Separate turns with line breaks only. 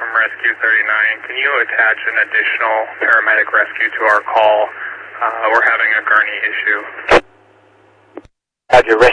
from Rescue 39. Can you attach an additional paramedic rescue to our call? We're having a gurney issue.
Roger,